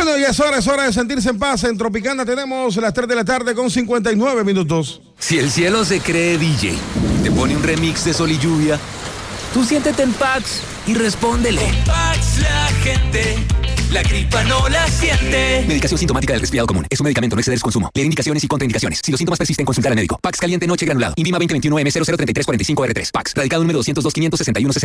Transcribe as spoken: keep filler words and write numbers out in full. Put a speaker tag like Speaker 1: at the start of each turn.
Speaker 1: Bueno, ya es hora, es hora de sentirse en paz. En Tropicana tenemos las tres de la tarde con cincuenta y nueve minutos.
Speaker 2: Si el cielo se cree D J, te pone un remix de Sol y Lluvia, tú siéntete en Pax y respóndele.
Speaker 3: Con Pax la gente, la gripa no la siente.
Speaker 2: Medicación sintomática del resfriado común. Es un medicamento, no exceder su consumo. Leer indicaciones y contraindicaciones. Si los síntomas persisten, consultar al médico. Pax caliente noche granulado. Invima veinte veintiuno M cero cero tres tres cuatro cinco R tres. Pax. Radicado número doscientos dos quinientos sesenta y uno sesenta.